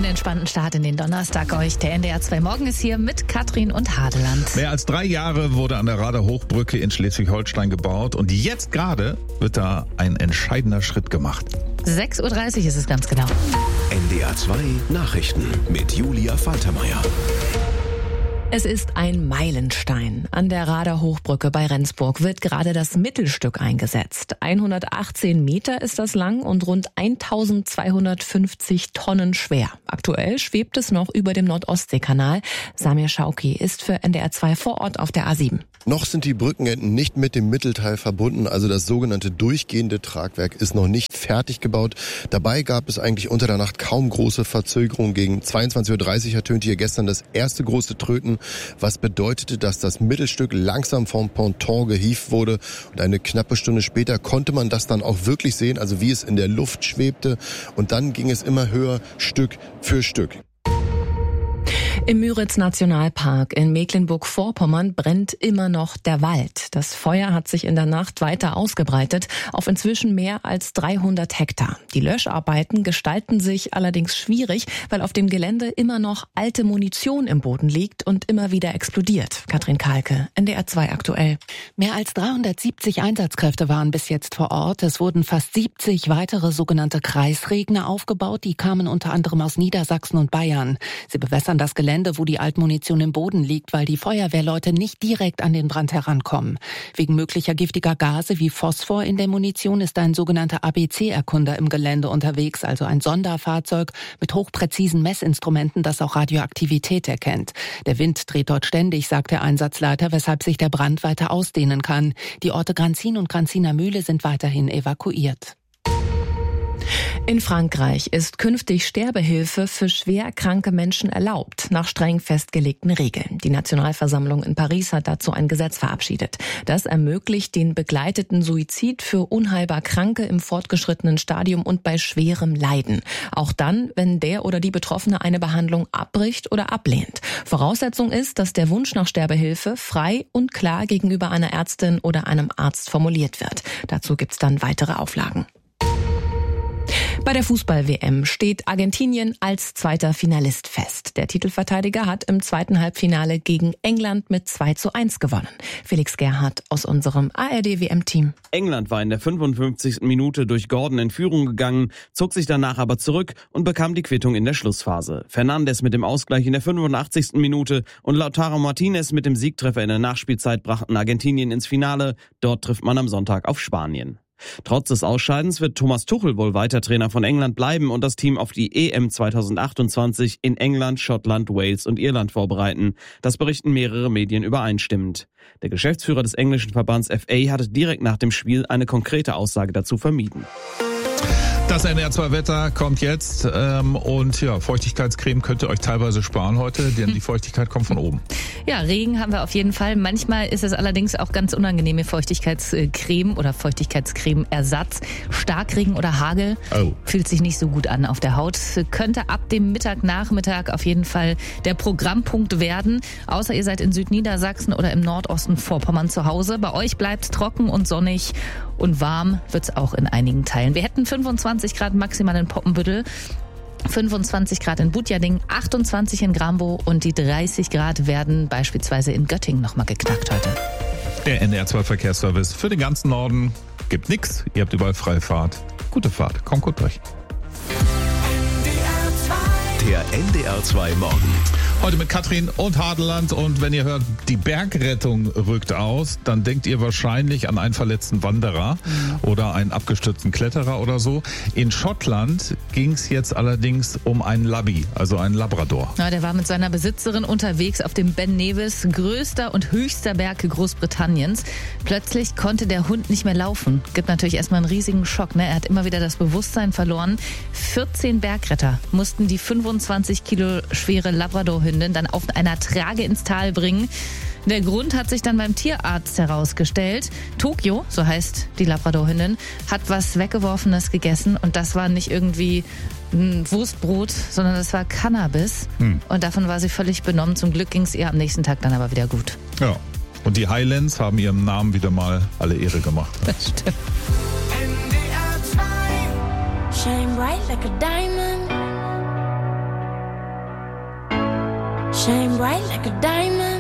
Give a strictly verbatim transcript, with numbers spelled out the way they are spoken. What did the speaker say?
entspannten Start in den Donnerstag euch. Der N D R zwei Morgen ist hier mit Katrin und Hadeland. Mehr als drei Jahre wurde an der Rader Hochbrücke in Schleswig-Holstein gebaut und jetzt gerade wird da ein entscheidender Schritt gemacht. sechs Uhr dreißig ist es ganz genau. N D R zwei Nachrichten mit Julia Faltermeier. Es ist ein Meilenstein. An der Rader Hochbrücke bei Rendsburg wird gerade das Mittelstück eingesetzt. hundertachtzehn Meter ist das lang und rund eintausendzweihundertfünfzig Tonnen schwer. Aktuell schwebt es noch über dem Nordostseekanal. Samir Schauki ist für N D R zwei vor Ort auf der A sieben. Noch sind die Brückenenden nicht mit dem Mittelteil verbunden, also das sogenannte durchgehende Tragwerk ist noch nicht fertig gebaut. Dabei gab es eigentlich unter der Nacht kaum große Verzögerungen. Gegen zweiundzwanzig Uhr dreißig ertönte hier gestern das erste große Tröten, was bedeutete, dass das Mittelstück langsam vom Ponton gehievt wurde. Und eine knappe Stunde später konnte man das dann auch wirklich sehen, also wie es in der Luft schwebte. Und dann ging es immer höher, Stück für Stück. Im Müritz-Nationalpark in Mecklenburg-Vorpommern brennt immer noch der Wald. Das Feuer hat sich in der Nacht weiter ausgebreitet auf inzwischen mehr als dreihundert Hektar. Die Löscharbeiten gestalten sich allerdings schwierig, weil auf dem Gelände immer noch alte Munition im Boden liegt und immer wieder explodiert. Katrin Kalke, N D R zwei aktuell. Mehr als dreihundertsiebzig Einsatzkräfte waren bis jetzt vor Ort. Es wurden fast siebzig weitere sogenannte Kreisregner aufgebaut. Die kamen unter anderem aus Niedersachsen und Bayern. Sie bewässern das Gelände, wo die Altmunition im Boden liegt, weil die Feuerwehrleute nicht direkt an den Brand herankommen. Wegen möglicher giftiger Gase wie Phosphor in der Munition ist ein sogenannter A B C-Erkunder im Gelände unterwegs, also ein Sonderfahrzeug mit hochpräzisen Messinstrumenten, das auch Radioaktivität erkennt. Der Wind dreht dort ständig, sagt der Einsatzleiter, weshalb sich der Brand weiter ausdehnen kann. Die Orte Granzin und Granziner Mühle sind weiterhin evakuiert. In Frankreich ist künftig Sterbehilfe für schwer kranke Menschen erlaubt, nach streng festgelegten Regeln. Die Nationalversammlung in Paris hat dazu ein Gesetz verabschiedet. Das ermöglicht den begleiteten Suizid für unheilbar Kranke im fortgeschrittenen Stadium und bei schwerem Leiden. Auch dann, wenn der oder die Betroffene eine Behandlung abbricht oder ablehnt. Voraussetzung ist, dass der Wunsch nach Sterbehilfe frei und klar gegenüber einer Ärztin oder einem Arzt formuliert wird. Dazu gibt's dann weitere Auflagen. Bei der Fußball-W M steht Argentinien als zweiter Finalist fest. Der Titelverteidiger hat im zweiten Halbfinale gegen England mit zwei zu eins gewonnen. Felix Gerhardt aus unserem A R D-W M-Team. England war in der fünfundfünfzigsten Minute durch Gordon in Führung gegangen, zog sich danach aber zurück und bekam die Quittung in der Schlussphase. Fernandes mit dem Ausgleich in der fünfundachtzigsten Minute und Lautaro Martinez mit dem Siegtreffer in der Nachspielzeit brachten Argentinien ins Finale. Dort trifft man am Sonntag auf Spanien. Trotz des Ausscheidens wird Thomas Tuchel wohl weiter Trainer von England bleiben und das Team auf die E M zweitausendachtundzwanzig in England, Schottland, Wales und Irland vorbereiten. Das berichten mehrere Medien übereinstimmend. Der Geschäftsführer des englischen Verbands F A hatte direkt nach dem Spiel eine konkrete Aussage dazu vermieden. Das N D R zwei Wetter kommt jetzt ähm, und ja, Feuchtigkeitscreme könnt ihr euch teilweise sparen heute, denn die Feuchtigkeit kommt von oben. Ja, Regen haben wir auf jeden Fall. Manchmal ist es allerdings auch ganz unangenehme Feuchtigkeitscreme oder Feuchtigkeitscremeersatz. Starkregen oder Hagel oh. fühlt sich nicht so gut an auf der Haut. Könnte ab dem Mittag, Nachmittag auf jeden Fall der Programmpunkt werden. Außer ihr seid in Südniedersachsen oder im Nordosten Vorpommern zu Hause. Bei euch bleibt's trocken und sonnig und warm wird's auch in einigen Teilen. Wir hätten fünfundzwanzig Grad maximal in Poppenbüttel, fünfundzwanzig Grad in Budjading, achtundzwanzig in Grambow und die dreißig Grad werden beispielsweise in Göttingen nochmal geknackt heute. Der N D R zwei Verkehrsservice für den ganzen Norden gibt nix. Ihr habt überall freie Fahrt. Gute Fahrt. Kommt gut durch. Der N D R zwei Morgen. Heute mit Katrin und Hadeland und wenn ihr hört, die Bergrettung rückt aus, dann denkt ihr wahrscheinlich an einen verletzten Wanderer mhm. oder einen abgestürzten Kletterer oder so. In Schottland ging es jetzt allerdings um einen Labby, also einen Labrador. Ja, der war mit seiner Besitzerin unterwegs auf dem Ben Nevis, größter und höchster Berg Großbritanniens. Plötzlich konnte der Hund nicht mehr laufen. Gibt natürlich erstmal einen riesigen Schock. Ne? Er hat immer wieder das Bewusstsein verloren. vierzehn Bergretter mussten die fünfundzwanzig Kilo schwere Labrador-Hündin dann auf einer Trage ins Tal bringen. Der Grund hat sich dann beim Tierarzt herausgestellt. Tokio, so heißt die Labrador-Hündin, hat was Weggeworfenes gegessen und das war nicht irgendwie ein Wurstbrot, sondern das war Cannabis. Hm. Und davon war sie völlig benommen. Zum Glück ging es ihr am nächsten Tag dann aber wieder gut. Ja, und die Highlands haben ihrem Namen wieder mal alle Ehre gemacht. Das stimmt. N D R zwei Shine bright like a diamond. Shine bright like a diamond.